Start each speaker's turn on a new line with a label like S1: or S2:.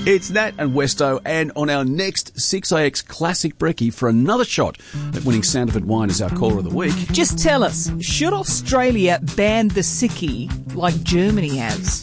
S1: It's Nat and Westo, and on our next 6AX Classic Brekkie for another shot at winning Sandifer wine as our caller of the week.
S2: Just tell us, should Australia ban the sickie like Germany has?